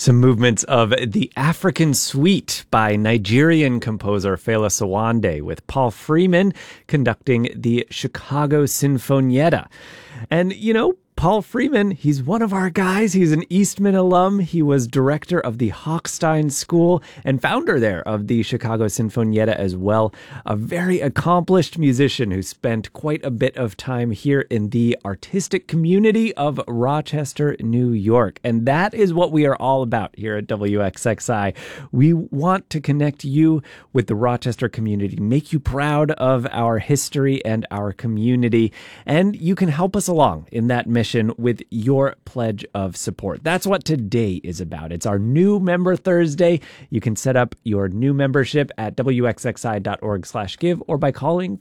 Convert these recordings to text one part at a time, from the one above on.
Some movements of The African Suite by Nigerian composer Fela Sawande, with Paul Freeman conducting the Chicago Sinfonietta. And, Paul Freeman, he's one of our guys. He's an Eastman alum. He was director of the Hochstein School and founder there of the Chicago Sinfonietta as well. A very accomplished musician who spent quite a bit of time here in the artistic community of Rochester, New York. And that is what we are all about here at WXXI. We want to connect you with the Rochester community, make you proud of our history and our community. And you can help us along in that mission with your pledge of support. That's what today is about. It's our new member Thursday. You can set up your new membership at wxxi.org/give or by calling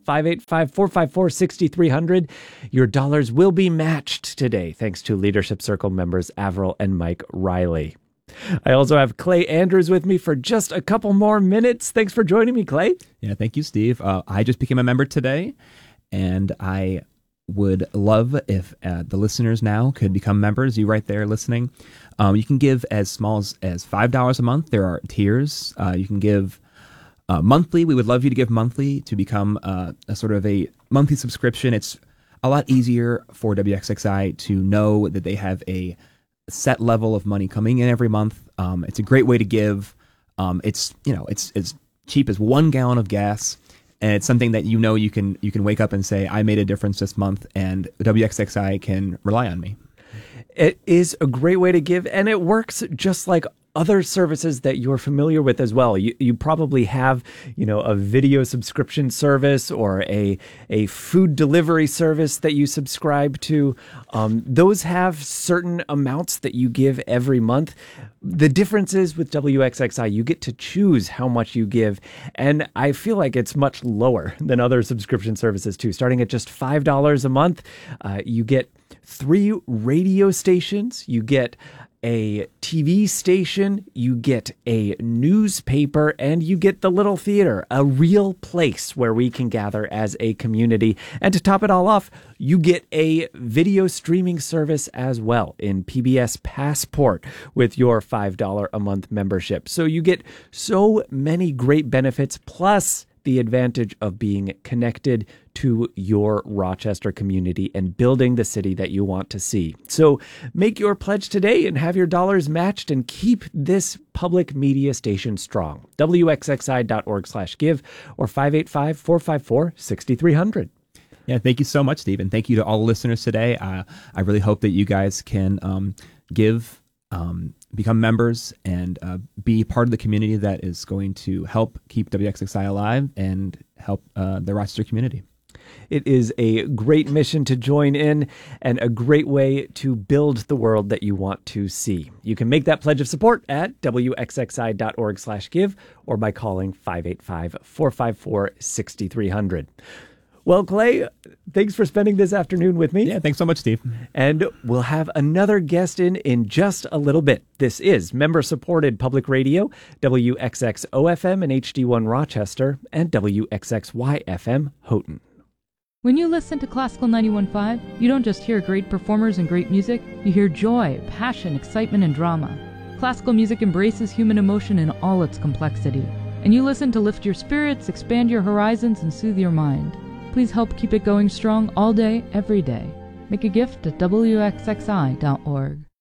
585-454-6300. Your dollars will be matched today, thanks to Leadership Circle members Avril and Mike Riley. I also have Clay Andrews with me for just a couple more minutes. Thanks for joining me, Clay. Yeah, thank you, Steve. I just became a member today, and I would love if the listeners now could become members. You right there listening. You can give as small as $5 a month. There are tiers. You can give monthly. We would love you to give monthly to become a sort of a monthly subscription. It's a lot easier for WXXI to know that they have a set level of money coming in every month. It's a great way to give. It's as cheap as 1 gallon of gas. And it's something that you can wake up and say, I made a difference this month, and WXXI can rely on me. It is a great way to give, and it works just like other services that you're familiar with as well. You probably have, a video subscription service or a food delivery service that you subscribe to. Those have certain amounts that you give every month. The difference is with WXXI, you get to choose how much you give. And I feel like it's much lower than other subscription services too. Starting at just $5 a month, you get 3 radio stations, you get a TV station, you get a newspaper, and you get the Little Theater, a real place where we can gather as a community. And to top it all off, you get a video streaming service as well in PBS Passport with your $5 a month membership. So you get so many great benefits, plus the advantage of being connected to your Rochester community and building the city that you want to see. So make your pledge today and have your dollars matched and keep this public media station strong. WXXI.org/give or 585-454-6300. Yeah, thank you so much, Steve. And thank you to all the listeners today. I really hope that you guys can give, become members, and be part of the community that is going to help keep WXXI alive and help the Rochester community. It is a great mission to join in and a great way to build the world that you want to see. You can make that pledge of support at wxxi.org/give or by calling 585-454-6300. Well, Clay, thanks for spending this afternoon with me. Yeah, thanks so much, Steve. And we'll have another guest in just a little bit. This is member-supported public radio, WXXO-FM and HD1 Rochester, and WXXY-FM Houghton. When you listen to Classical 91.5, you don't just hear great performers and great music, you hear joy, passion, excitement, and drama. Classical music embraces human emotion in all its complexity. And you listen to lift your spirits, expand your horizons, and soothe your mind. Please help keep it going strong all day, every day. Make a gift at WXXI.org.